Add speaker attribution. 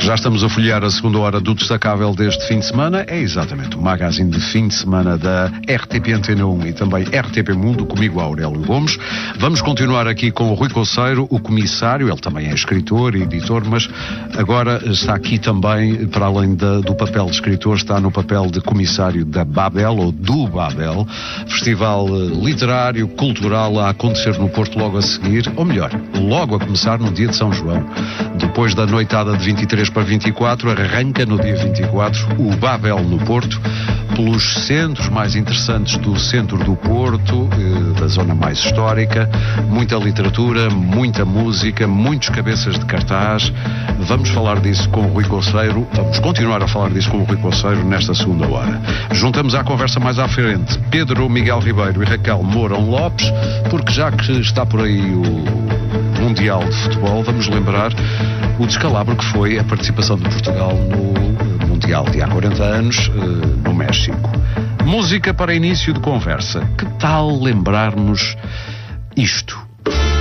Speaker 1: Já estamos a folhear a segunda hora do destacável deste fim de semana. É exatamente o magazine de fim de semana da RTP Antena 1 e também RTP Mundo, comigo Aurélio Gomes. Vamos continuar aqui com o Rui Conceiro, o comissário. Ele também é escritor e editor, mas agora está aqui também, para além do papel de escritor, está no papel de comissário da Babel, ou do Babel, festival literário, cultural a acontecer no Porto logo a seguir, ou melhor, logo a começar no dia de São João. Depois da noitada de 23 para 24, arranca no dia 24 o Babel no Porto, pelos centros mais interessantes do centro do Porto, da zona mais histórica, muita literatura, muita música, muitos cabeças de cartaz. Vamos falar disso com o Rui Conceiro, vamos continuar a falar disso com o Rui Conceiro nesta segunda hora. Juntamos à conversa mais à frente Pedro Miguel Ribeiro e Raquel Mourão Lopes, porque já que está por aí o Mundial de Futebol, vamos lembrar o descalabro que foi a participação de Portugal no Mundial de há 40 anos no México. Música para início de conversa. Que tal lembrarmos isto?